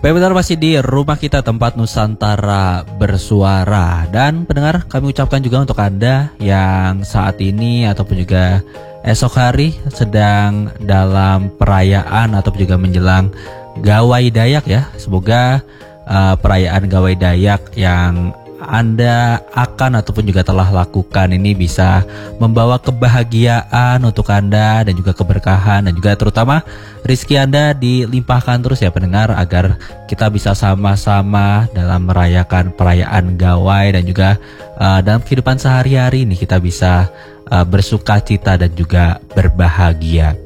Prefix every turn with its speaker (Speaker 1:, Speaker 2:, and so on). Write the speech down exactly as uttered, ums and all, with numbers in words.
Speaker 1: Baik, benar, masih di rumah kita tempat Nusantara bersuara. Dan pendengar, kami ucapkan juga untuk Anda yang saat ini ataupun juga esok hari sedang dalam perayaan ataupun juga menjelang Gawai Dayak ya. Semoga uh, perayaan Gawai Dayak yang Anda akan ataupun juga telah lakukan ini bisa membawa kebahagiaan untuk Anda dan juga keberkahan, dan juga terutama rezeki Anda dilimpahkan terus ya pendengar, agar kita bisa sama-sama dalam merayakan perayaan Gawai dan juga uh, dalam kehidupan sehari-hari ini kita bisa uh, bersuka cita dan juga berbahagia.